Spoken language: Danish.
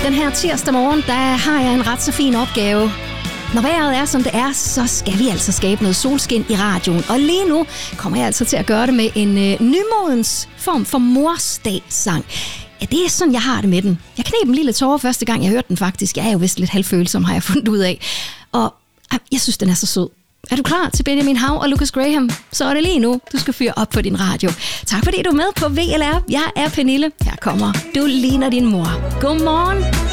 Den her tirsdag morgen, der har jeg en ret så fin opgave. Når vejret er, som det er, så skal vi altså skabe noget solskin i radioen. Og lige nu kommer jeg altså til at gøre det med en nymodens form for morsdagssang. Ja, det er sådan, jeg har det med den. Jeg kneb en lille tårer første gang, jeg hørte den faktisk. Jeg er jo vist lidt halvfølsom, har jeg fundet ud af. Og jeg synes, den er så sød. Er du klar til Benjamin Hav og Lucas Graham? Så er det lige nu, du skal fyre op på din radio. Tak fordi du er med på VLR. Jeg er Pernille. Her kommer Du ligner din mor. Godmorgen.